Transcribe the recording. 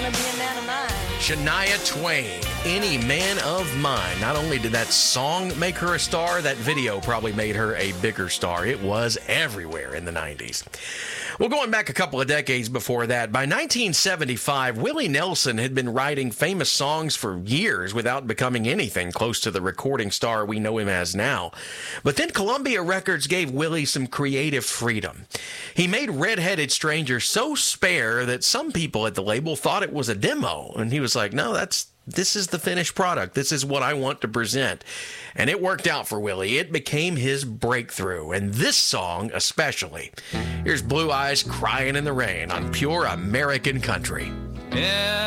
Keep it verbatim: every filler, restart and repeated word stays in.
to be a man of mine. Shania Twain, Any Man of Mine. Not only did that song make her a star, that video probably made her a bigger star. It was everywhere in the nineties. Well, going back a couple of decades before that, by nineteen seventy-five, Willie Nelson had been writing famous songs for years without becoming anything close to the recording star we know him as now. But then Columbia Records gave Willie some creative freedom. He made Red-Headed Stranger so spare that some people at the label thought it was a demo, and he was like, no, that's This is the finished product. This is what I want to present. And it worked out for Willie. It became his breakthrough, and this song especially. Here's Blue Eyes Crying in the Rain on Pure American Country. Yeah.